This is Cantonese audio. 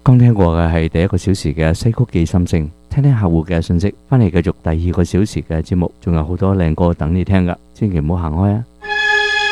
剛聽過嘅係第一個小時嘅西曲記心聲，聽聽客戶嘅信息，返嚟繼續第二個小時嘅節目，仲有好多靚歌等你聽㗎，千祈唔好行開啊！